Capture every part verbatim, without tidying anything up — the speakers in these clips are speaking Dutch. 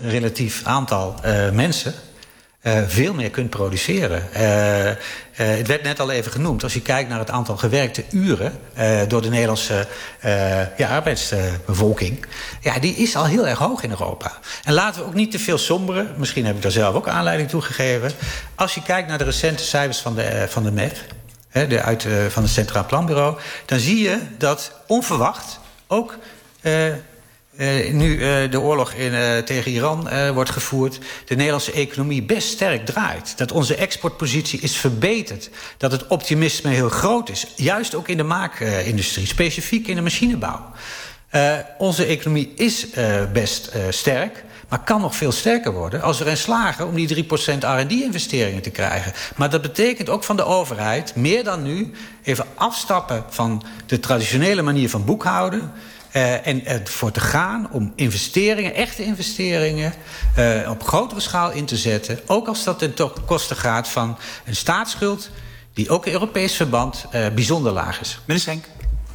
relatief aantal uh, mensen uh, veel meer kunt produceren. Uh, uh, het werd net al even genoemd. Als je kijkt naar het aantal gewerkte uren uh, door de Nederlandse uh, ja, arbeidsbevolking, ja, die is al heel erg hoog in Europa. En laten we ook niet te veel somberen. Misschien heb ik daar zelf ook aanleiding toe gegeven. Als je kijkt naar de recente cijfers van de, uh, van de M E P, hè, de, uit, uh, van het Centraal Planbureau, dan zie je dat onverwacht ook Uh, Uh, nu uh, de oorlog in, uh, tegen Iran uh, wordt gevoerd, de Nederlandse economie best sterk draait. Dat onze exportpositie is verbeterd. Dat het optimisme heel groot is. Juist ook in de maakindustrie, specifiek in de machinebouw. Uh, onze economie is uh, best uh, sterk, maar kan nog veel sterker worden als we erin slagen om die drie procent R en D-investeringen te krijgen. Maar dat betekent ook van de overheid, meer dan nu, even afstappen van de traditionele manier van boekhouden. Uh, en ervoor te gaan om investeringen, echte investeringen, uh, op grotere schaal in te zetten. Ook als dat ten koste gaat van een staatsschuld die ook in Europees verband uh, bijzonder laag is. Meneer Schenk.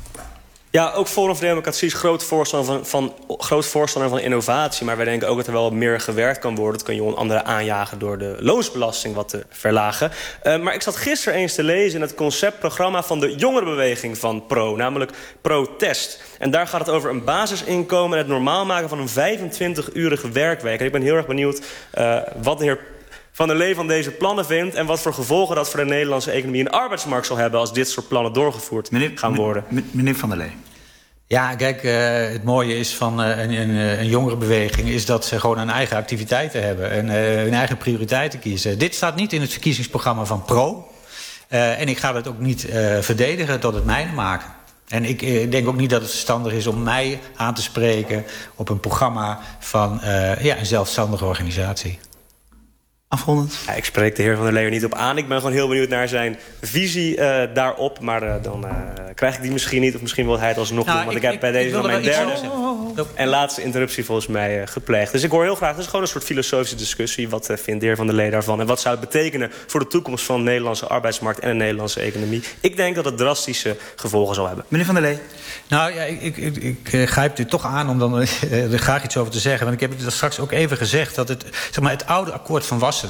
Ja, ook Forum voor Democratie is groot voorstander van, van, groot voorstander van innovatie. Maar wij denken ook dat er wel meer gewerkt kan worden. Dat kun je onder andere aanjagen door de loonsbelasting wat te verlagen. Uh, maar ik zat gisteren eens te lezen in het conceptprogramma van de jongerenbeweging van Pro. Namelijk Protest. En daar gaat het over een basisinkomen en het normaal maken van een vijfentwintig-urige werkweek. En ik ben heel erg benieuwd uh, wat de heer Van der Lee van deze plannen vindt en wat voor gevolgen dat voor de Nederlandse economie en arbeidsmarkt zal hebben als dit soort plannen doorgevoerd meneer, gaan worden. Meneer Van der Lee. Ja, kijk, uh, het mooie is van uh, een, een, een jongerenbeweging is dat ze gewoon hun eigen activiteiten hebben en uh, hun eigen prioriteiten kiezen. Dit staat niet in het verkiezingsprogramma van Pro. Uh, en ik ga dat ook niet uh, verdedigen tot het mijne maken. En ik uh, denk ook niet dat het verstandig is om mij aan te spreken op een programma van uh, ja, een zelfstandige organisatie. Afrondend. Ja, ik spreek de heer Van der Lee niet op aan. Ik ben gewoon heel benieuwd naar zijn visie uh, daarop. Maar uh, dan uh, krijg ik die misschien niet. Of misschien wil hij het alsnog nou, doen. Want ik, ik heb bij deze van mijn derde oh, oh. en laatste interruptie volgens mij uh, gepleegd. Dus ik hoor heel graag. Het is gewoon een soort filosofische discussie. Wat uh, vindt de heer Van der Lee daarvan? En wat zou het betekenen voor de toekomst van de Nederlandse arbeidsmarkt en de Nederlandse economie? Ik denk dat het drastische gevolgen zal hebben. Meneer Van der Lee. Nou ja, ik, ik, ik, ik uh, grijp dit toch aan om dan uh, er graag iets over te zeggen. Want ik heb het straks ook even gezegd dat het, zeg maar, het oude akkoord van Wassenaar,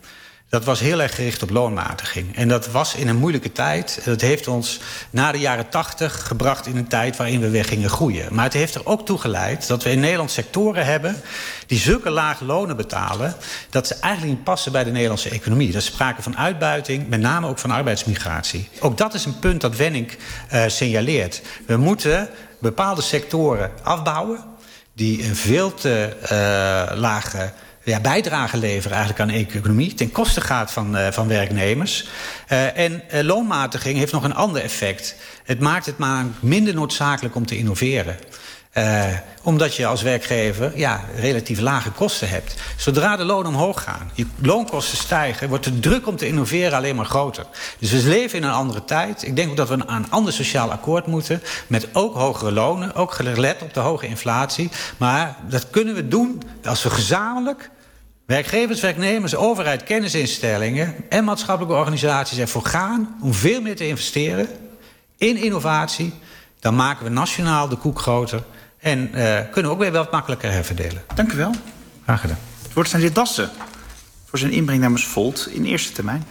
dat was heel erg gericht op loonmatiging. En dat was in een moeilijke tijd. Dat heeft ons na de jaren tachtig gebracht in een tijd waarin we weer gingen groeien. Maar het heeft er ook toe geleid dat we in Nederland sectoren hebben die zulke lage lonen betalen dat ze eigenlijk niet passen bij de Nederlandse economie. Er is sprake van uitbuiting, met name ook van arbeidsmigratie. Ook dat is een punt dat Wenning uh, signaleert. We moeten bepaalde sectoren afbouwen die een veel te uh, lage ja, bijdrage leveren eigenlijk aan de economie, ten koste gaat van, uh, van werknemers. Uh, en uh, loonmatiging heeft nog een ander effect. Het maakt het maar minder noodzakelijk om te innoveren. Uh, omdat je als werkgever ja, relatief lage kosten hebt. Zodra de lonen omhoog gaan, je loonkosten stijgen, wordt de druk om te innoveren alleen maar groter. Dus we leven in een andere tijd. Ik denk ook dat we aan een ander sociaal akkoord moeten, met ook hogere lonen, ook gelet op de hoge inflatie. Maar dat kunnen we doen als we gezamenlijk, werkgevers, werknemers, overheid, kennisinstellingen en maatschappelijke organisaties ervoor gaan om veel meer te investeren in innovatie. Dan maken we nationaal de koek groter en uh, kunnen we ook weer wat makkelijker herverdelen. Dank u wel. Graag gedaan. Het woord is aan de heer Dassen voor zijn inbreng namens Volt in eerste termijn.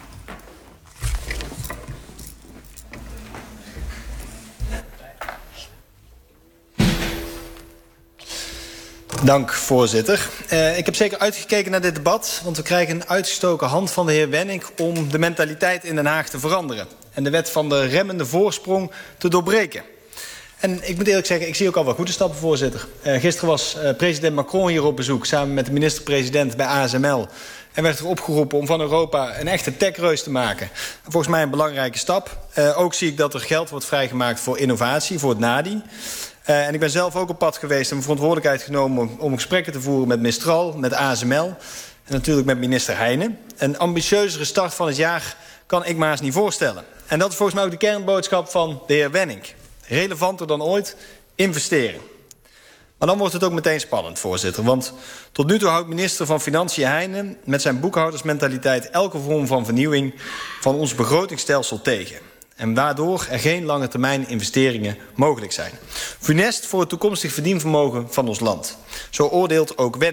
Dank, voorzitter. Uh, ik heb zeker uitgekeken naar dit debat, want we krijgen een uitgestoken hand van de heer Wenning om de mentaliteit in Den Haag te veranderen en de wet van de remmende voorsprong te doorbreken. En ik moet eerlijk zeggen, ik zie ook al wel goede stappen, voorzitter. Uh, gisteren was uh, president Macron hier op bezoek samen met de minister-president bij A S M L. En werd er opgeroepen om van Europa een echte techreus te maken. Volgens mij een belangrijke stap. Uh, ook zie ik dat er geld wordt vrijgemaakt voor innovatie, voor het NADI. Uh, en ik ben zelf ook op pad geweest en mijn verantwoordelijkheid genomen om, om gesprekken te voeren met Mistral, met A S M L en natuurlijk met minister Heijnen. Een ambitieuzere start van het jaar kan ik maar eens niet voorstellen. En dat is volgens mij ook de kernboodschap van de heer Wenning. Relevanter dan ooit, investeren. Maar dan wordt het ook meteen spannend, voorzitter. Want tot nu toe houdt minister van Financiën Heijnen met zijn boekhoudersmentaliteit elke vorm van vernieuwing van ons begrotingsstelsel tegen. En waardoor er geen lange termijn investeringen mogelijk zijn. Funest voor het toekomstig verdienvermogen van ons land. Zo oordeelt ook Wenning.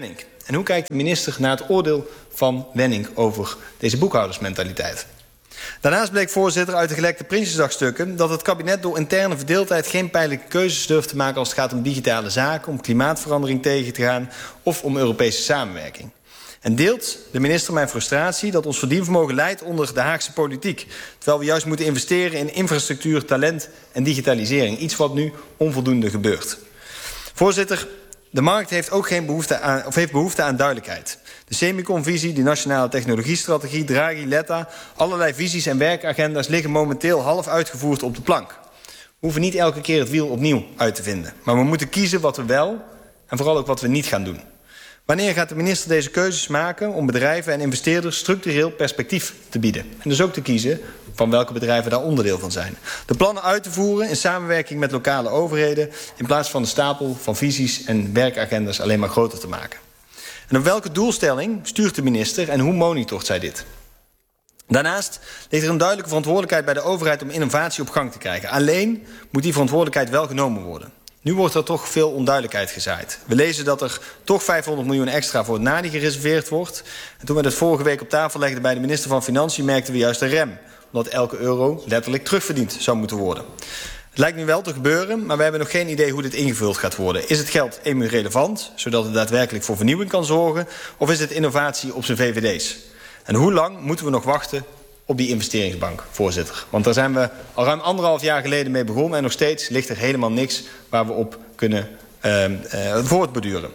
En hoe kijkt de minister naar het oordeel van Wenning over deze boekhoudersmentaliteit? Daarnaast bleek, voorzitter, uit de gelekte Prinsjesdagstukken dat het kabinet door interne verdeeldheid geen pijnlijke keuzes durft te maken als het gaat om digitale zaken, om klimaatverandering tegen te gaan of om Europese samenwerking. En deelt de minister mijn frustratie dat ons verdienvermogen leidt onder de Haagse politiek, terwijl we juist moeten investeren in infrastructuur, talent en digitalisering, iets wat nu onvoldoende gebeurt. Voorzitter, de markt heeft ook geen behoefte aan, of heeft behoefte aan duidelijkheid. De Semicon-visie, de nationale technologiestrategie, Draghi, Letta, allerlei visies en werkagenda's liggen momenteel half uitgevoerd op de plank. We hoeven niet elke keer het wiel opnieuw uit te vinden, maar we moeten kiezen wat we wel en vooral ook wat we niet gaan doen. Wanneer gaat de minister deze keuzes maken om bedrijven en investeerders structureel perspectief te bieden? En dus ook te kiezen van welke bedrijven daar onderdeel van zijn. De plannen uit te voeren in samenwerking met lokale overheden, in plaats van de stapel van visies en werkagendas alleen maar groter te maken. En op welke doelstelling stuurt de minister en hoe monitort zij dit? Daarnaast ligt er een duidelijke verantwoordelijkheid bij de overheid om innovatie op gang te krijgen. Alleen moet die verantwoordelijkheid wel genomen worden. Nu wordt er toch veel onduidelijkheid gezaaid. We lezen dat er toch vijfhonderd miljoen extra voor het N A D I gereserveerd wordt. En toen we het vorige week op tafel legden bij de minister van Financiën, merkten we juist een rem. Omdat elke euro letterlijk terugverdiend zou moeten worden. Het lijkt nu wel te gebeuren, maar we hebben nog geen idee hoe dit ingevuld gaat worden. Is het geld emu relevant, zodat het daadwerkelijk voor vernieuwing kan zorgen? Of is het innovatie op zijn V V D's? En hoe lang moeten we nog wachten op die investeringsbank, voorzitter? Want daar zijn we al ruim anderhalf jaar geleden mee begonnen en nog steeds ligt er helemaal niks waar we op kunnen uh, uh, voortborduren.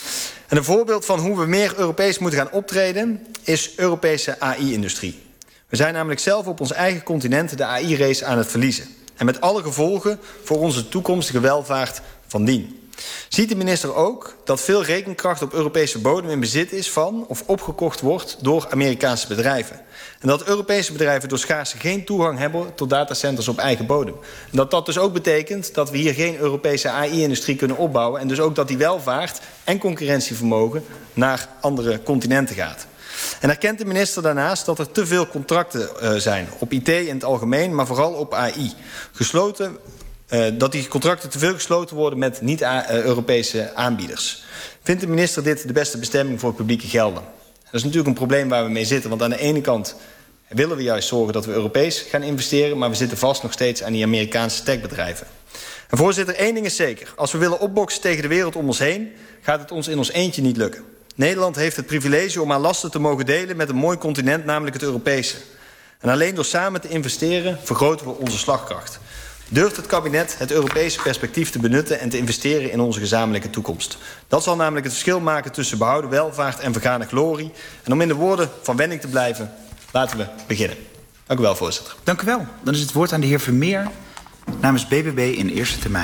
En een voorbeeld van hoe we meer Europees moeten gaan optreden is Europese A I-industrie. We zijn namelijk zelf op ons eigen continent de A I-race aan het verliezen. En met alle gevolgen voor onze toekomstige welvaart van dien. Ziet de minister ook dat veel rekenkracht op Europese bodem in bezit is van of opgekocht wordt door Amerikaanse bedrijven? En dat Europese bedrijven door schaarste geen toegang hebben tot datacenters op eigen bodem. En dat dat dus ook betekent dat we hier geen Europese A I-industrie kunnen opbouwen en dus ook dat die welvaart en concurrentievermogen naar andere continenten gaat. En erkent de minister daarnaast dat er te veel contracten uh, zijn op I T in het algemeen, maar vooral op A I. Gesloten, uh, dat die contracten te veel gesloten worden met niet-Europese aanbieders. Vindt de minister dit de beste bestemming voor publieke gelden? Dat is natuurlijk een probleem waar we mee zitten, want aan de ene kant willen we juist zorgen dat we Europees gaan investeren, maar we zitten vast nog steeds aan die Amerikaanse techbedrijven. En voorzitter, één ding is zeker. Als we willen opboksen tegen de wereld om ons heen, gaat het ons in ons eentje niet lukken. Nederland heeft het privilege om aan lasten te mogen delen met een mooi continent, namelijk het Europese. En alleen door samen te investeren vergroten we onze slagkracht. Durft het kabinet het Europese perspectief te benutten en te investeren in onze gezamenlijke toekomst? Dat zal namelijk het verschil maken tussen behouden welvaart en vergane glorie. En om in de woorden van Wenning te blijven, laten we beginnen. Dank u wel, voorzitter. Dank u wel. Dan is het woord aan de heer Vermeer namens B B B in eerste termijn.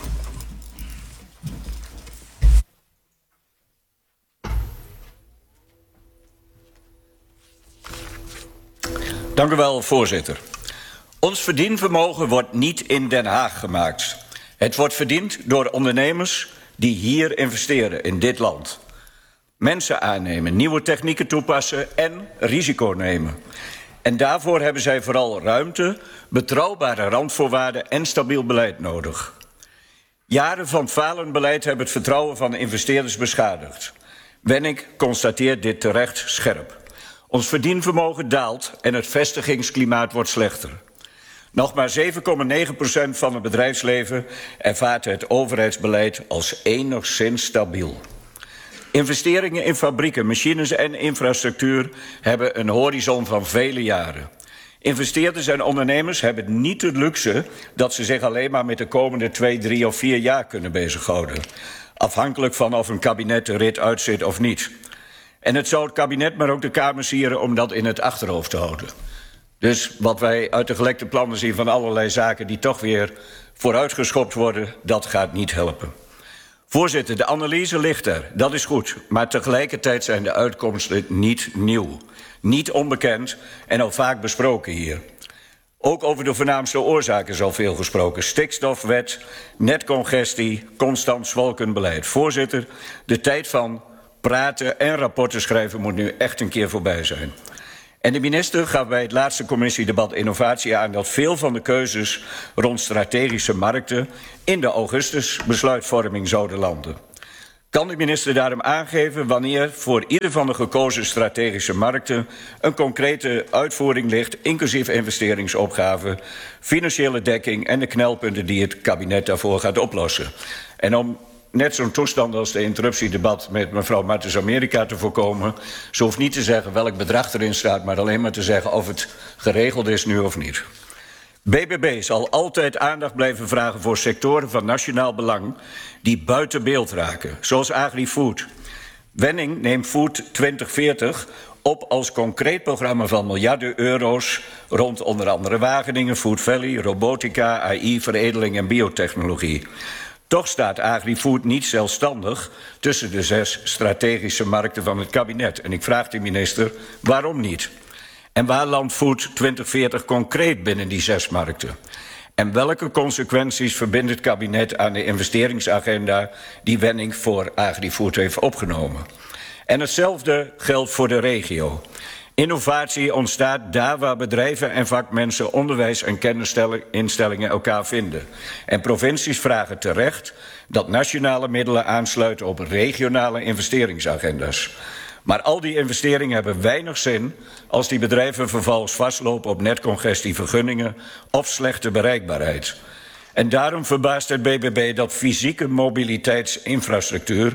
Dank u wel, voorzitter. Ons verdienvermogen wordt niet in Den Haag gemaakt. Het wordt verdiend door ondernemers die hier investeren in dit land. Mensen aannemen, nieuwe technieken toepassen en risico nemen. En daarvoor hebben zij vooral ruimte, betrouwbare randvoorwaarden en stabiel beleid nodig. Jaren van falend beleid hebben het vertrouwen van de investeerders beschadigd. Wenning constateert dit terecht scherp. Ons verdienvermogen daalt en het vestigingsklimaat wordt slechter. Nog maar zeven komma negen procent van het bedrijfsleven ervaart het overheidsbeleid als enigszins stabiel. Investeringen in fabrieken, machines en infrastructuur hebben een horizon van vele jaren. Investeerders en ondernemers hebben niet de luxe dat ze zich alleen maar met de komende twee, drie of vier jaar kunnen bezighouden. Afhankelijk van of een kabinet de rit uitzit of niet. En het zou het kabinet, maar ook de Kamer sieren om dat in het achterhoofd te houden. Dus wat wij uit de gelekte plannen zien van allerlei zaken die toch weer vooruitgeschopt worden, dat gaat niet helpen. Voorzitter, de analyse ligt er, dat is goed. Maar tegelijkertijd zijn de uitkomsten niet nieuw. Niet onbekend en al vaak besproken hier. Ook over de voornaamste oorzaken is al veel gesproken. Stikstofwet, netcongestie, constant zwalkend beleid. Voorzitter, de tijd van praten en rapporten schrijven moet nu echt een keer voorbij zijn. En de minister gaf bij het laatste commissiedebat Innovatie aan dat veel van de keuzes rond strategische markten in de augustusbesluitvorming zouden landen. Kan de minister daarom aangeven wanneer voor ieder van de gekozen strategische markten een concrete uitvoering ligt, inclusief investeringsopgaven, financiële dekking en de knelpunten die het kabinet daarvoor gaat oplossen? En om net zo'n toestand als de interruptiedebat met mevrouw Martens-Amerika te voorkomen, ze hoeft niet te zeggen welk bedrag erin staat, maar alleen maar te zeggen of het geregeld is nu of niet. B B B zal altijd aandacht blijven vragen voor sectoren van nationaal belang die buiten beeld raken, zoals agri-food. Wenning neemt Food twintig veertig op als concreet programma van miljarden euro's rond onder andere Wageningen, Food Valley, robotica, A I, veredeling en biotechnologie. Toch staat agri-food niet zelfstandig tussen de zes strategische markten van het kabinet. En ik vraag de minister, waarom niet? En waar landt Food twintig veertig concreet binnen die zes markten? En welke consequenties verbindt het kabinet aan de investeringsagenda die Wenning voor agri-food heeft opgenomen? En hetzelfde geldt voor de regio. Innovatie ontstaat daar waar bedrijven en vakmensen, onderwijs en kennisinstellingen elkaar vinden. En provincies vragen terecht dat nationale middelen aansluiten op regionale investeringsagenda's. Maar al die investeringen hebben weinig zin als die bedrijven vervolgens vastlopen op netcongestie, vergunningen of slechte bereikbaarheid. En daarom verbaast het B B B dat fysieke mobiliteitsinfrastructuur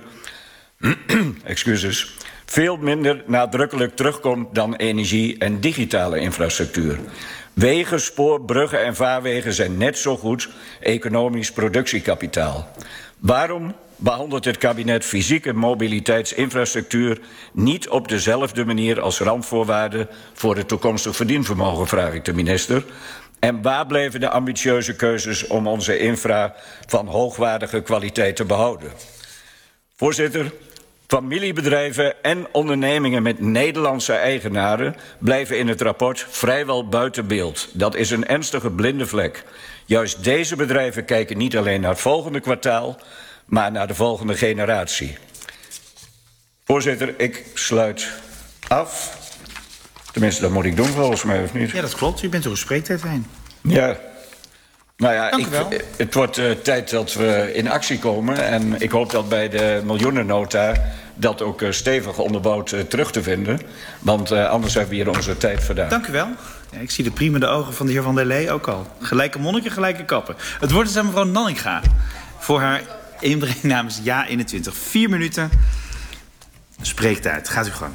excuses, veel minder nadrukkelijk terugkomt dan energie- en digitale infrastructuur. Wegen, spoor, bruggen en vaarwegen zijn net zo goed economisch productiekapitaal. Waarom behandelt het kabinet fysieke mobiliteitsinfrastructuur niet op dezelfde manier als randvoorwaarde voor het toekomstig verdienvermogen, vraag ik de minister. En waar blijven de ambitieuze keuzes om onze infra van hoogwaardige kwaliteit te behouden? Voorzitter, familiebedrijven en ondernemingen met Nederlandse eigenaren blijven in het rapport vrijwel buiten beeld. Dat is een ernstige blinde vlek. Juist deze bedrijven kijken niet alleen naar het volgende kwartaal, maar naar de volgende generatie. Voorzitter, ik sluit af. Tenminste, dat moet ik doen volgens mij, of niet? Ja, dat klopt. U bent door uw spreektijd heen. Ja. Nou ja, Dank u ik, wel. het wordt uh, tijd dat we in actie komen. En ik hoop dat bij de miljoenennota dat ook uh, stevig onderbouwd uh, terug te vinden. Want uh, anders hebben we hier onze tijd verdaan. Dank u wel. Ja, ik zie de priemende ogen van de heer Van der Lee ook al. Gelijke monniken, gelijke kappen. Het woord is aan mevrouw Nanninga voor haar inbreng namens Ja eenentwintig. Vier minuten spreektijd. Gaat u gang.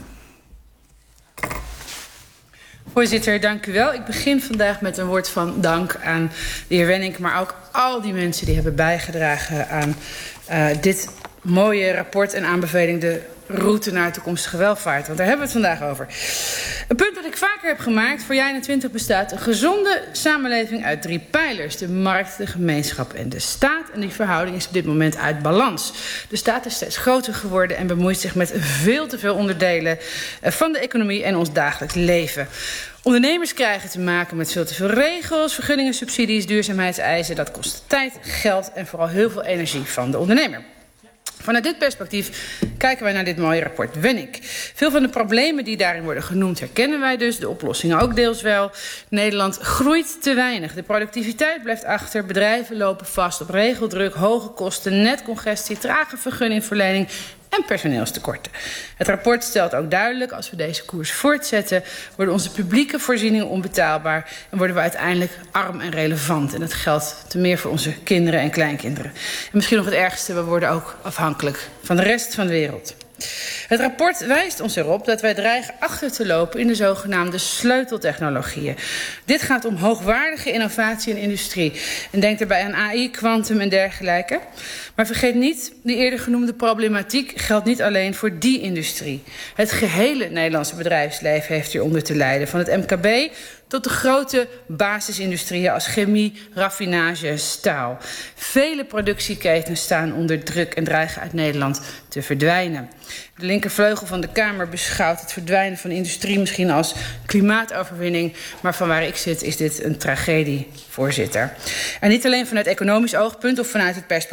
Voorzitter, dank u wel. Ik begin vandaag met een woord van dank aan de heer Wenning, maar ook al die mensen die hebben bijgedragen aan uh, dit mooie rapport en aanbeveling, de route naar toekomstige welvaart. Want daar hebben we het vandaag over. Een punt dat ik vaker heb gemaakt voor Ja eenentwintig bestaat: een gezonde samenleving uit drie pijlers: de markt, de gemeenschap en de staat. En die verhouding is op dit moment uit balans. De staat is steeds groter geworden en bemoeit zich met veel te veel onderdelen van de economie en ons dagelijks leven. Ondernemers krijgen te maken met veel te veel regels, vergunningen, subsidies, duurzaamheidseisen. Dat kost tijd, geld en vooral heel veel energie van de ondernemer. Vanuit dit perspectief kijken wij naar dit mooie rapport Wenning. Veel van de problemen die daarin worden genoemd herkennen wij dus. De oplossingen ook deels wel. Nederland groeit te weinig. De productiviteit blijft achter. Bedrijven lopen vast op regeldruk, hoge kosten, netcongestie, trage vergunningverlening en personeelstekorten. Het rapport stelt ook duidelijk: als we deze koers voortzetten, worden onze publieke voorzieningen onbetaalbaar en worden we uiteindelijk arm en relevant. En dat geldt te meer voor onze kinderen en kleinkinderen. En misschien nog het ergste: we worden ook afhankelijk van de rest van de wereld. Het rapport wijst ons erop dat wij dreigen achter te lopen in de zogenaamde sleuteltechnologieën. Dit gaat om hoogwaardige innovatie en industrie. En denk daarbij aan A I, kwantum en dergelijke. Maar vergeet niet, die eerder genoemde problematiek geldt niet alleen voor die industrie. Het gehele Nederlandse bedrijfsleven heeft hieronder te lijden. Van het M K B tot de grote basisindustrieën als chemie, raffinage en staal. Vele productieketens staan onder druk en dreigen uit Nederland te verdwijnen. De linkervleugel van de Kamer beschouwt het verdwijnen van de industrie misschien als klimaatoverwinning. Maar van waar ik zit is dit een tragedie, voorzitter. En niet alleen vanuit economisch oogpunt of vanuit het perspectief van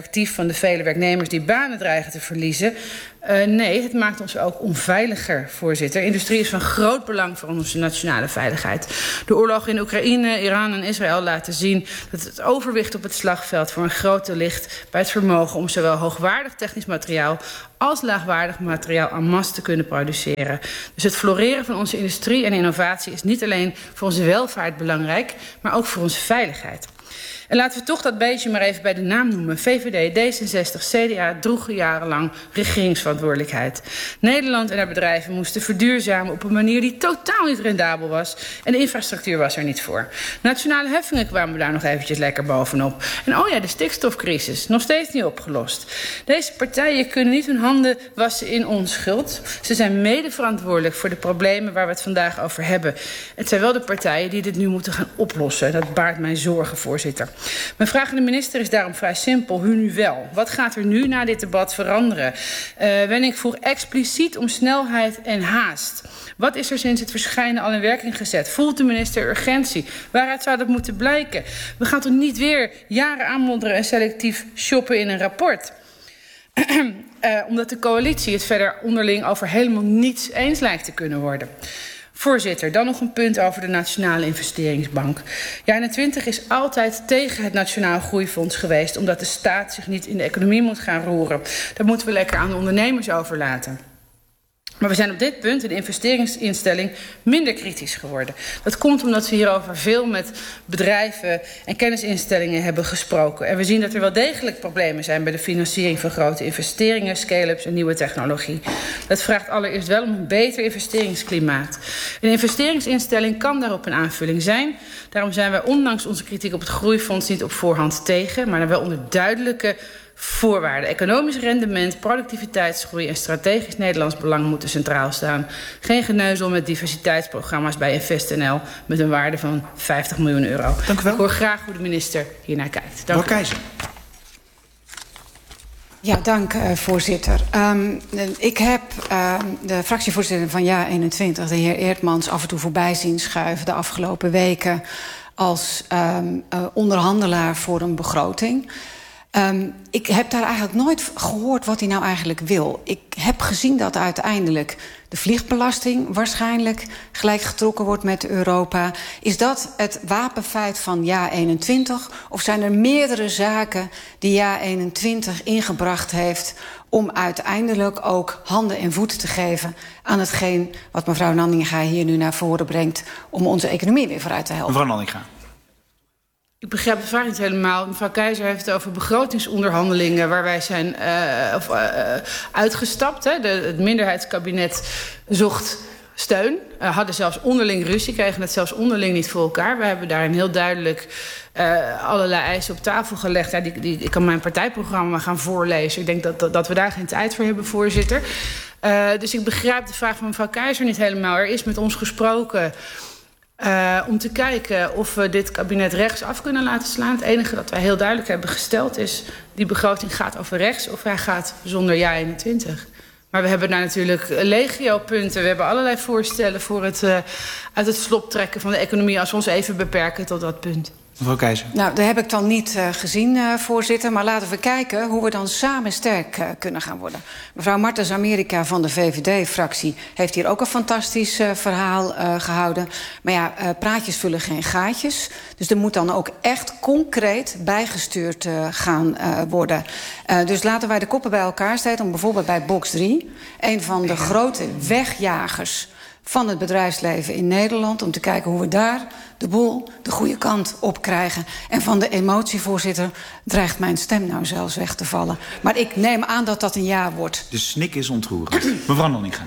de vele werknemers die banen dreigen te verliezen. Uh, nee, het maakt ons ook onveiliger, voorzitter. Industrie is van groot belang voor onze nationale veiligheid. De oorlogen in Oekraïne, Iran en Israël laten zien dat het overwicht op het slagveld voor een groot deel ligt bij het vermogen om zowel hoogwaardig technisch materiaal als laagwaardig materiaal en masse te kunnen produceren. Dus het floreren van onze industrie en innovatie is niet alleen voor onze welvaart belangrijk, maar ook voor onze veiligheid. En laten we toch dat beestje maar even bij de naam noemen. V V D, D zesenzestig, C D A droegen jarenlang regeringsverantwoordelijkheid. Nederland en haar bedrijven moesten verduurzamen op een manier die totaal niet rendabel was. En de infrastructuur was er niet voor. Nationale heffingen kwamen daar nog eventjes lekker bovenop. En oh ja, de stikstofcrisis, nog steeds niet opgelost. Deze partijen kunnen niet hun handen wassen in onschuld. Ze zijn mede verantwoordelijk voor de problemen waar we het vandaag over hebben. Het zijn wel de partijen die dit nu moeten gaan oplossen. Dat baart mij zorgen, voorzitter. Mijn vraag aan de minister is daarom vrij simpel. Hoe nu wel? Wat gaat er nu na dit debat veranderen? Uh, Wenning vroeg expliciet om snelheid en haast. Wat is er sinds het verschijnen al in werking gezet? Voelt de minister urgentie? Waaruit zou dat moeten blijken? We gaan toch niet weer jaren aanmodderen en selectief shoppen in een rapport? uh, omdat de coalitie het verder onderling over helemaal niets eens lijkt te kunnen worden. Voorzitter, dan nog een punt over de Nationale Investeringsbank. Ja eenentwintig is altijd tegen het Nationaal Groeifonds geweest, omdat de staat zich niet in de economie moet gaan roeren. Dat moeten we lekker aan de ondernemers overlaten. Maar we zijn op dit punt, in de investeringsinstelling, minder kritisch geworden. Dat komt omdat we hierover veel met bedrijven en kennisinstellingen hebben gesproken. En we zien dat er wel degelijk problemen zijn bij de financiering van grote investeringen, scale-ups en nieuwe technologie. Dat vraagt allereerst wel om een beter investeringsklimaat. Een investeringsinstelling kan daarop een aanvulling zijn. Daarom zijn wij ondanks onze kritiek op het groeifonds niet op voorhand tegen, maar dan wel onder duidelijke voorwaarden. Economisch rendement, productiviteitsgroei en strategisch Nederlands belang moeten centraal staan. Geen geneuzel met diversiteitsprogramma's bij InvestNL met een waarde van vijftig miljoen euro. Dank u wel. Ik hoor graag hoe de minister hiernaar kijkt. Dank u. Keizer. Ja, dank uh, voorzitter. Um, ik heb uh, de fractievoorzitter van Ja eenentwintig, de heer Eertmans, af en toe voorbij zien schuiven de afgelopen weken als um, uh, onderhandelaar voor een begroting. Um, ik heb daar eigenlijk nooit gehoord wat hij nou eigenlijk wil. Ik heb gezien dat uiteindelijk de vliegbelasting waarschijnlijk gelijk getrokken wordt met Europa. Is dat het wapenfeit van Ja eenentwintig? Of zijn er meerdere zaken die Ja eenentwintig ingebracht heeft om uiteindelijk ook handen en voeten te geven aan hetgeen wat mevrouw Nanninga hier nu naar voren brengt om onze economie weer vooruit te helpen? Mevrouw Nanninga. Ik begrijp de vraag niet helemaal. Mevrouw Keizer heeft het over begrotingsonderhandelingen waar wij zijn uh, of, uh, uitgestapt. Hè. De, het minderheidskabinet zocht steun. Uh, hadden zelfs onderling ruzie, kregen het zelfs onderling niet voor elkaar. We hebben daarin heel duidelijk uh, allerlei eisen op tafel gelegd. Ja, die, die, ik kan mijn partijprogramma gaan voorlezen. Ik denk dat, dat, dat we daar geen tijd voor hebben, voorzitter. Uh, dus ik begrijp de vraag van mevrouw Keizer niet helemaal. Er is met ons gesproken Uh, om te kijken of we dit kabinet rechts af kunnen laten slaan. Het enige dat wij heel duidelijk hebben gesteld is, die begroting gaat over rechts of hij gaat zonder Ja eenentwintig. Maar we hebben daar natuurlijk legio-punten. We hebben allerlei voorstellen voor het uh, uit het slop trekken van de economie, als we ons even beperken tot dat punt. Mevrouw Keizer. Nou, dat heb ik dan niet uh, gezien, uh, voorzitter. Maar laten we kijken hoe we dan samen sterk uh, kunnen gaan worden. Mevrouw Martens Amerika van de V V D-fractie heeft hier ook een fantastisch uh, verhaal uh, gehouden. Maar ja, uh, praatjes vullen geen gaatjes. Dus er moet dan ook echt concreet bijgestuurd uh, gaan uh, worden. Uh, dus laten wij de koppen bij elkaar steken om bijvoorbeeld bij box drie, een van de grote wegjagers van het bedrijfsleven in Nederland, om te kijken hoe we daar de boel de goede kant op krijgen. En van de emotie, voorzitter, dreigt mijn stem nou zelfs weg te vallen. Maar ik neem aan dat dat een ja wordt. De snik is ontroerend. Mevrouw Nanninga.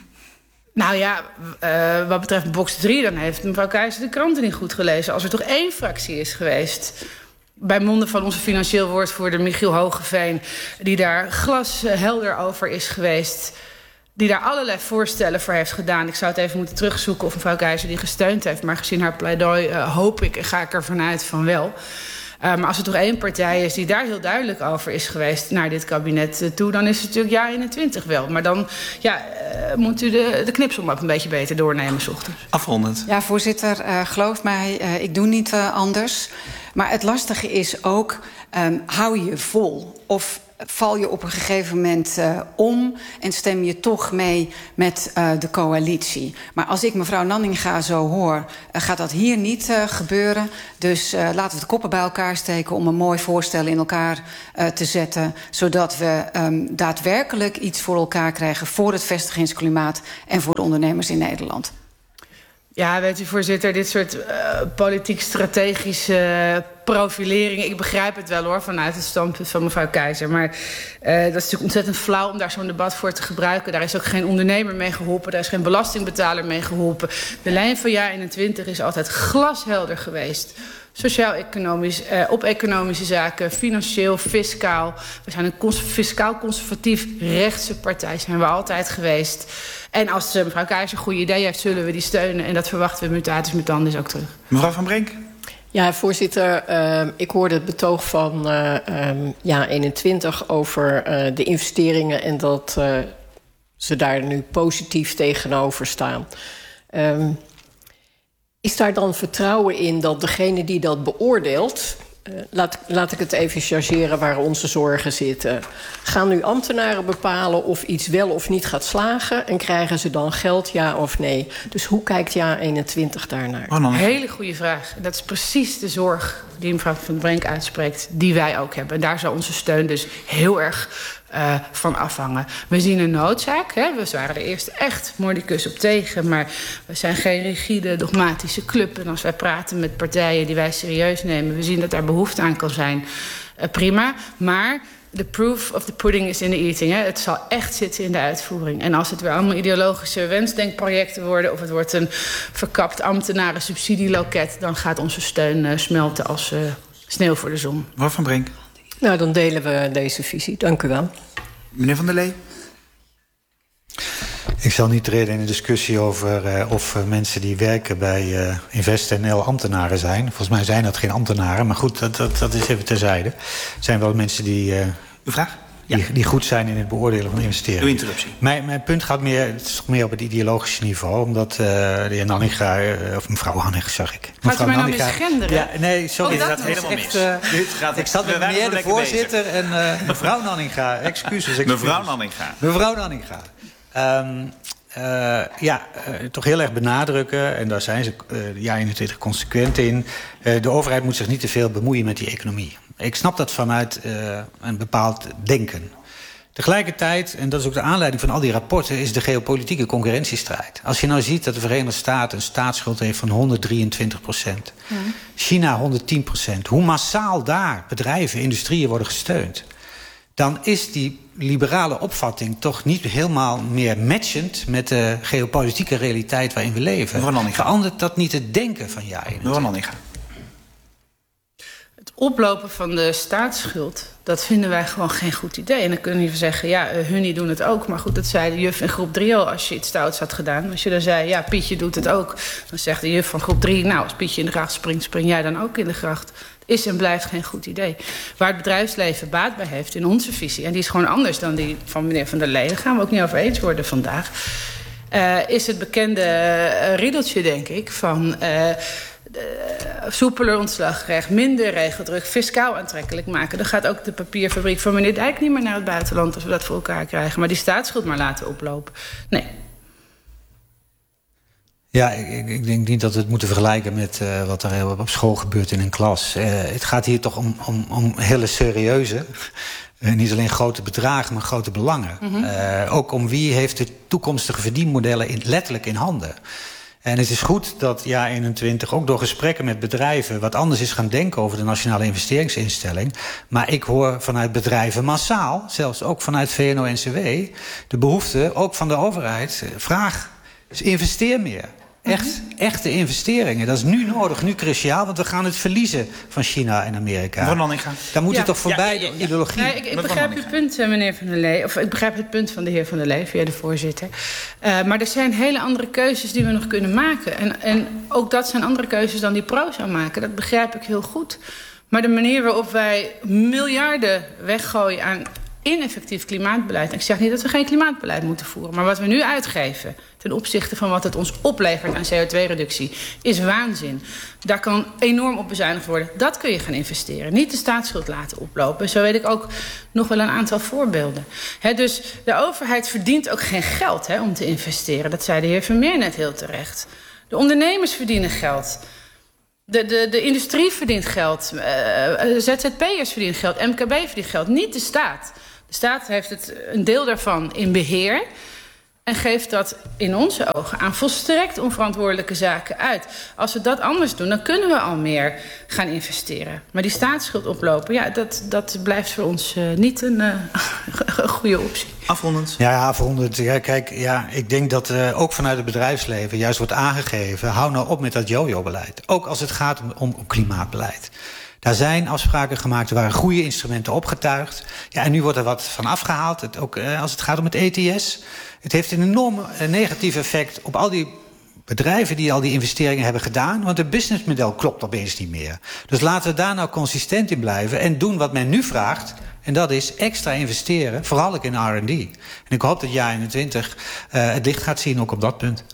Nou ja, uh, wat betreft box drie, dan heeft mevrouw Keizer de kranten niet goed gelezen. Als er toch één fractie is geweest, bij monden van onze financieel woordvoerder Michiel Hogeveen, die daar glashelder over is geweest, die daar allerlei voorstellen voor heeft gedaan. Ik zou het even moeten terugzoeken of mevrouw Keizer die gesteund heeft. Maar gezien haar pleidooi uh, hoop ik en ga ik ervan uit van wel. Uh, maar als er toch één partij is die daar heel duidelijk over is geweest naar dit kabinet uh, toe, dan is het natuurlijk Ja eenentwintig wel. Maar dan ja, uh, moet u de, de knipselmap een beetje beter doornemen 's ochtends. Afrondend. Ja, voorzitter, uh, geloof mij, uh, ik doe niet uh, anders. Maar het lastige is ook, um, hou je vol. Of val je op een gegeven moment uh, om en stem je toch mee met uh, de coalitie. Maar als ik mevrouw Nanninga zo hoor, uh, gaat dat hier niet uh, gebeuren. Dus uh, laten we de koppen bij elkaar steken om een mooi voorstel in elkaar uh, te zetten, zodat we um, daadwerkelijk iets voor elkaar krijgen voor het vestigingsklimaat en voor de ondernemers in Nederland. Ja, weet u, voorzitter, dit soort uh, politiek-strategische uh, profilering, ik begrijp het wel hoor, vanuit het standpunt van mevrouw Keizer. Maar uh, dat is natuurlijk ontzettend flauw om daar zo'n debat voor te gebruiken. Daar is ook geen ondernemer mee geholpen, daar is geen belastingbetaler mee geholpen. De lijn van jaar eenentwintig is altijd glashelder geweest. Sociaal-economisch, eh, op economische zaken, financieel, fiscaal. We zijn een cons- fiscaal-conservatief rechtse partij, zijn we altijd geweest. En als uh, mevrouw Keizer een goede idee heeft, zullen we die steunen. En dat verwachten we mutatis mutandis ook terug. Mevrouw Van Brenk? Ja, voorzitter, uh, ik hoorde het betoog van uh, um, ja, eenentwintig over uh, de investeringen en dat uh, ze daar nu positief tegenover staan. Um, Is daar dan vertrouwen in dat degene die dat beoordeelt, uh, laat, laat ik het even chargeren waar onze zorgen zitten, gaan nu ambtenaren bepalen of iets wel of niet gaat slagen en krijgen ze dan geld, ja of nee? Dus hoe kijkt ja eenentwintig daarnaar? Oh, een hele goede vraag. Dat is precies de zorg die mevrouw Van Brenk uitspreekt, die wij ook hebben. En daar zal onze steun dus heel erg Uh, van afhangen. We zien een noodzaak. Hè? We waren er eerst echt mordicus op tegen, maar we zijn geen rigide, dogmatische club. En als wij praten met partijen die wij serieus nemen, we zien dat daar behoefte aan kan zijn. Uh, prima, maar the proof of the pudding is in the eating. Hè? Het zal echt zitten in de uitvoering. En als het weer allemaal ideologische wensdenkprojecten worden, of het wordt een verkapt ambtenaren subsidieloket, dan gaat onze steun uh, smelten als uh, sneeuw voor de zon. Mevrouw Van Brenk? Nou, dan delen we deze visie. Dank u wel. Meneer Van der Lee? Ik zal niet treden in een discussie over uh, of uh, mensen die werken bij uh, InvestNL ambtenaren zijn. Volgens mij zijn dat geen ambtenaren, maar goed, dat, dat, dat is even terzijde. Het zijn wel mensen die, uh, Uw vraag? die, Ja. die goed zijn in het beoordelen van investeringen. Uw interruptie. Mijn, mijn punt gaat meer, het is toch meer op het ideologische niveau, omdat uh, de heer Nanninga, uh, of mevrouw Hannig, zag ik. Gaat u mij nou misgenderen? Ja, nee, sorry. Oh, dat dat helemaal echt, mis. uh, Dit gaat, ik zat met we meneer de lekker voorzitter bezig. en uh, mevrouw Nanninga. Excuses, excuses. Mevrouw Nanninga. Mevrouw Nanninga. Um, uh, ja, uh, toch heel erg benadrukken, en daar zijn ze uh, ja eenentwintig consequent in. Uh, de overheid moet zich niet te veel bemoeien met die economie. Ik snap dat vanuit uh, een bepaald denken. Tegelijkertijd, en dat is ook de aanleiding van al die rapporten, is de geopolitieke concurrentiestrijd. Als je nou ziet dat de Verenigde Staten een staatsschuld heeft van honderddrieëntwintig procent. Ja. China honderdtien procent. Hoe massaal daar bedrijven, industrieën worden gesteund. Dan is die liberale opvatting toch niet helemaal meer matchend met de geopolitieke realiteit waarin we leven. Verandert dat niet het denken van ja eenentwintig? Het oplopen van de staatsschuld, dat vinden wij gewoon geen goed idee. En dan kun je zeggen, ja, uh, hunnie doen het ook. Maar goed, dat zei de juf in groep drie al als je iets stouts had gedaan. Als je dan zei, ja, Pietje doet het ook. Dan zegt de juf van groep drie, nou, als Pietje in de gracht springt, spring jij dan ook in de gracht. Het is en blijft geen goed idee. Waar het bedrijfsleven baat bij heeft in onze visie, en die is gewoon anders dan die van meneer Van der Lee, daar gaan we ook niet over eens worden vandaag, uh, is het bekende uh, riedeltje, denk ik, van Uh, Uh, soepeler ontslagrecht, minder regeldruk, fiscaal aantrekkelijk maken. Dan gaat ook de papierfabriek van meneer Dijk niet meer naar het buitenland als we dat voor elkaar krijgen. Maar die staatsschuld maar laten oplopen. Nee. Ja, ik, ik denk niet dat we het moeten vergelijken met uh, wat er op school gebeurt in een klas. Uh, het gaat hier toch om, om, om hele serieuze, uh, niet alleen grote bedragen, maar grote belangen. Mm-hmm. Uh, ook om wie heeft de toekomstige verdienmodellen in, letterlijk in handen. En het is goed dat ja eenentwintig ook door gesprekken met bedrijven wat anders is gaan denken over de Nationale Investeringsinstelling. Maar ik hoor vanuit bedrijven massaal, zelfs ook vanuit V N O N C W, de behoefte, ook van de overheid, vraag, dus investeer meer. Echt, echte investeringen. Dat is nu nodig, nu cruciaal, want we gaan het verliezen van China en Amerika. Daar moet ja. het toch voorbij, ja, ja, ja. de ideologie. Nee, ik ik begrijp uw punt, meneer Van der Lee. Of ik begrijp het punt van de heer Van der Lee, via de voorzitter. Uh, maar er zijn hele andere keuzes die we nog kunnen maken. En, en ook dat zijn andere keuzes dan die pro zou maken. Dat begrijp ik heel goed. Maar de manier waarop wij miljarden weggooien aan ineffectief klimaatbeleid. En ik zeg niet dat we geen klimaatbeleid moeten voeren. Maar wat we nu uitgeven ten opzichte van wat het ons oplevert aan C O twee reductie... is waanzin. Daar kan enorm op bezuinigd worden. Dat kun je gaan investeren. Niet de staatsschuld laten oplopen. Zo weet ik ook nog wel een aantal voorbeelden. He, dus de overheid verdient ook geen geld he, om te investeren. Dat zei de heer Vermeer net heel terecht. De ondernemers verdienen geld. De, de, de industrie verdient geld. Uh, Z Z P'ers verdienen geld. M K B verdient geld. Niet de staat. De staat heeft het, een deel daarvan in beheer... en geeft dat in onze ogen aan volstrekt onverantwoordelijke zaken uit. Als we dat anders doen, dan kunnen we al meer gaan investeren. Maar die staatsschuld oplopen, ja, dat, dat blijft voor ons uh, niet een uh, goede optie. Afrondend. Ja, afrondend. Ja, kijk, ja, ik denk dat uh, ook vanuit het bedrijfsleven juist wordt aangegeven... hou nou op met dat jojo-beleid. Ook als het gaat om, om, om klimaatbeleid. Daar zijn afspraken gemaakt, er waren goede instrumenten opgetuigd. Ja, en nu wordt er wat van afgehaald, het, ook uh, als het gaat om het E T S. Het heeft een enorm uh, negatief effect op al die bedrijven die al die investeringen hebben gedaan. Want het businessmodel klopt opeens niet meer. Dus laten we daar nou consistent in blijven en doen wat men nu vraagt. En dat is extra investeren, vooral ook in R en D. En ik hoop dat jaar eenentwintig uh, het licht gaat zien ook op dat punt.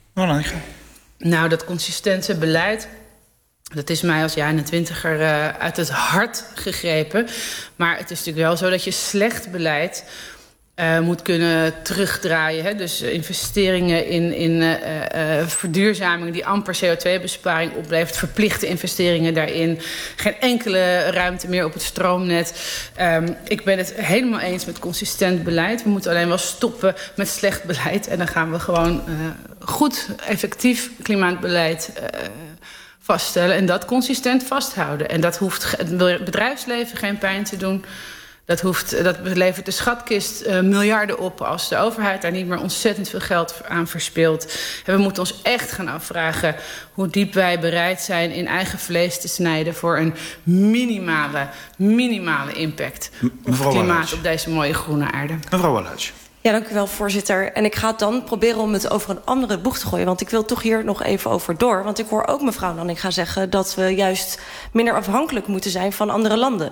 Nou, dat consistente beleid... dat is mij als jaar eenentwintiger uh, uit het hart gegrepen. Maar het is natuurlijk wel zo dat je slecht beleid... Uh, moet kunnen terugdraaien. Hè? Dus uh, investeringen in, in uh, uh, verduurzaming... die amper C O twee besparing oplevert. Verplichte investeringen daarin. Geen enkele ruimte meer op het stroomnet. Um, ik ben het helemaal eens met consistent beleid. We moeten alleen wel stoppen met slecht beleid. En dan gaan we gewoon uh, goed, effectief klimaatbeleid... Uh, vaststellen en dat consistent vasthouden. En dat hoeft het bedrijfsleven geen pijn te doen. Dat, hoeft, dat levert de schatkist uh, miljarden op... als de overheid daar niet meer ontzettend veel geld aan verspilt. En we moeten ons echt gaan afvragen... hoe diep wij bereid zijn in eigen vlees te snijden... voor een minimale, minimale impact op het klimaat... op deze mooie groene aarde. Mevrouw Walhuis. Ja, dank u wel, voorzitter. En ik ga dan proberen om het over een andere boeg te gooien... want ik wil toch hier nog even over door. Want ik hoor ook mevrouw Nanninga zeggen... dat we juist minder afhankelijk moeten zijn van andere landen.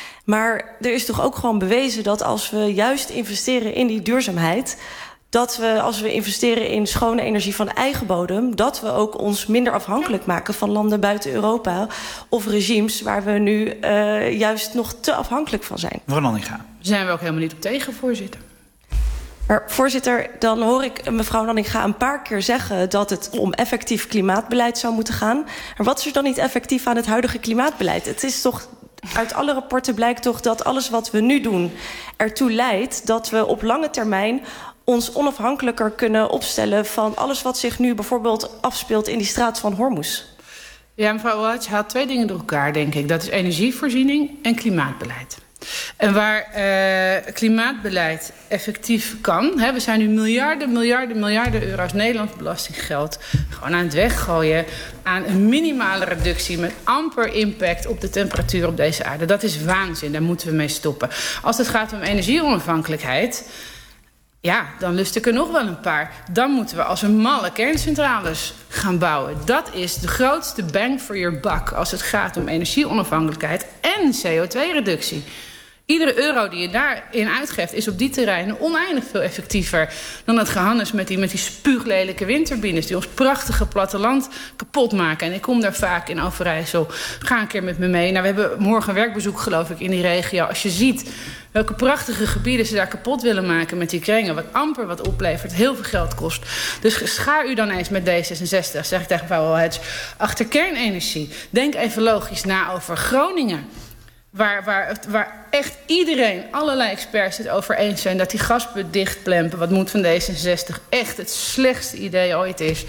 Maar er is toch ook gewoon bewezen dat als we juist investeren in die duurzaamheid... dat we, als we investeren in schone energie van eigen bodem... dat we ook ons minder afhankelijk maken van landen buiten Europa... of regimes waar we nu uh, juist nog te afhankelijk van zijn. Mevrouw Nanninga. Daar zijn we ook helemaal niet op tegen, voorzitter. Maar voorzitter, dan hoor ik mevrouw Nanninga een paar keer zeggen... dat het om effectief klimaatbeleid zou moeten gaan. Maar wat is er dan niet effectief aan het huidige klimaatbeleid? Het is toch... Uit alle rapporten blijkt toch dat alles wat we nu doen ertoe leidt... dat we op lange termijn ons onafhankelijker kunnen opstellen... van alles wat zich nu bijvoorbeeld afspeelt in die straat van Hormuz. Ja, mevrouw Walhuis haalt twee dingen door elkaar, denk ik. Dat is energievoorziening en klimaatbeleid. En waar uh, klimaatbeleid effectief kan... Hè, we zijn nu miljarden, miljarden, miljarden euro's Nederlands belastinggeld... gewoon aan het weggooien aan een minimale reductie... met amper impact op de temperatuur op deze aarde. Dat is waanzin, daar moeten we mee stoppen. Als het gaat om energieonafhankelijkheid... ja, dan lust ik er nog wel een paar. Dan moeten we als een malle kerncentrales gaan bouwen. Dat is de grootste bang for your buck... als het gaat om energieonafhankelijkheid en C O twee reductie. Iedere euro die je daarin uitgeeft is op die terreinen oneindig veel effectiever dan het gehannes met die, met die spuuglelijke windturbines die ons prachtige platteland kapot maken. En ik kom daar vaak in Overijssel. Ga een keer met me mee. Nou, we hebben morgen een werkbezoek, geloof ik, in die regio. Als je ziet welke prachtige gebieden ze daar kapot willen maken met die kringen, wat amper wat oplevert, heel veel geld kost. Dus schaar u dan eens met D zesenzestig, zeg ik tegen mevrouw Walhuis, achter kernenergie. Denk even logisch na over Groningen. Waar, waar, waar echt iedereen, allerlei experts het over eens zijn... dat die gasput dichtplempen, wat moet van D zesenzestig... echt het slechtste idee ooit is.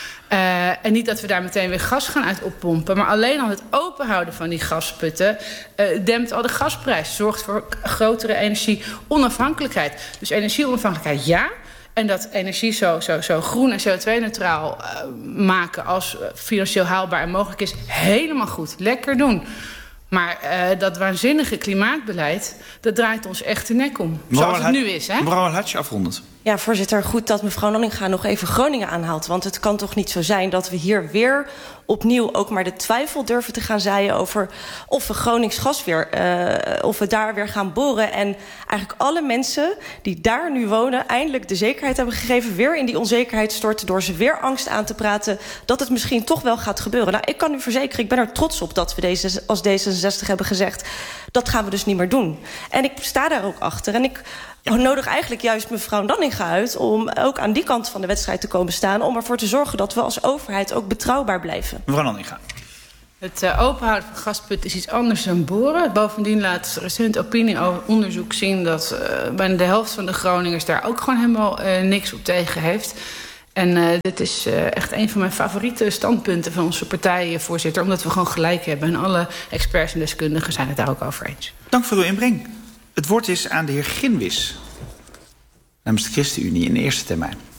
Uh, en niet dat we daar meteen weer gas gaan uit oppompen... maar alleen al het openhouden van die gasputten... Uh, dempt al de gasprijs, zorgt voor grotere energie-onafhankelijkheid. Dus energie-onafhankelijkheid, ja... En dat energie zo, zo, zo groen en C O twee neutraal uh, maken... als uh, financieel haalbaar en mogelijk is, helemaal goed. Lekker doen. Maar uh, dat waanzinnige klimaatbeleid, dat draait ons echt de nek om. Zoals het nu is, hè? Mevrouw Walhuis, afrondend. Ja, voorzitter, goed dat mevrouw Nanninga nog even Groningen aanhaalt. Want het kan toch niet zo zijn dat we hier weer opnieuw ook maar de twijfel durven te gaan zaaien over of we Gronings gas weer, uh, of we daar weer gaan boren. En eigenlijk alle mensen die daar nu wonen eindelijk de zekerheid hebben gegeven, weer in die onzekerheid storten door ze weer angst aan te praten dat het misschien toch wel gaat gebeuren. Nou, ik kan u verzekeren, ik ben er trots op dat we deze, als D zesenzestig hebben gezegd, dat gaan we dus niet meer doen. En ik sta daar ook achter. En ik ja. nodig eigenlijk juist mevrouw Nanninga uit om ook aan die kant van de wedstrijd te komen staan, om ervoor te zorgen dat we als overheid ook betrouwbaar blijven. Mevrouw Nanninga. Het uh, openhouden van gasputten is iets anders dan boren. Bovendien laat recent opinieonderzoek zien dat uh, bijna de helft van de Groningers daar ook gewoon helemaal uh, niks op tegen heeft. En uh, dit is uh, echt een van mijn favoriete standpunten van onze partij, voorzitter, omdat we gewoon gelijk hebben. En alle experts en deskundigen zijn het daar ook over eens. Dank voor uw inbreng. Het woord is aan de heer Ginwis namens de ChristenUnie in de eerste termijn.